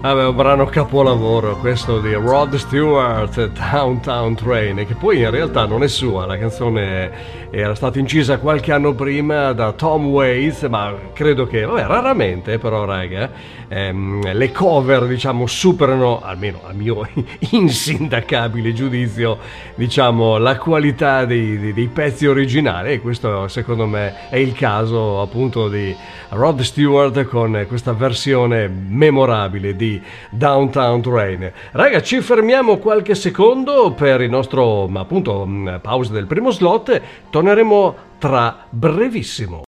Vabbè, un brano capolavoro questo di Rod Stewart, Downtown Train, che poi in realtà non è sua, la canzone era stata incisa qualche anno prima da Tom Waits, ma credo che, vabbè, raramente però raga, le cover diciamo superano, almeno a mio insindacabile giudizio, diciamo la qualità dei pezzi originali, e questo secondo me è il caso appunto di Rod Stewart con questa versione memorabile di Downtown Train. Raga, ci fermiamo qualche secondo per il nostro appunto pausa del primo slot, torneremo tra brevissimo.